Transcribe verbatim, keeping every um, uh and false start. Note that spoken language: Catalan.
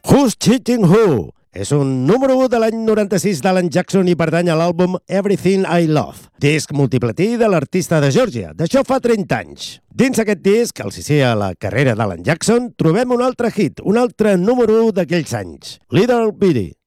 Who's Cheating Who? És un número u de l'any noranta-sis d'Alan Jackson i pertany a l'àlbum Everything I Love, disc multiplatí de l'artista de Geòrgia. D'això fa trenta anys. Dins aquest disc, el sisè a la carrera d'Alan Jackson, trobem un altre hit, un altre número u d'aquells anys, Little Bitty.